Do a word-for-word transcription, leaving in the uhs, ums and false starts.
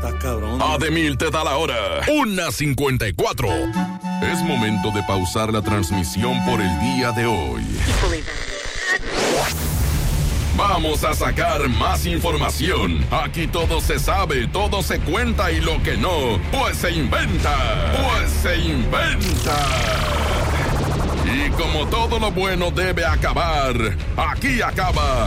Está cabrón. Ademil te da la hora. una cincuenta y cuatro. Es momento de pausar la transmisión por el día de hoy. Vamos a sacar más información. Aquí todo se sabe, todo se cuenta y lo que no, pues se inventa. Pues se inventa. Y como todo lo bueno debe acabar, aquí acaba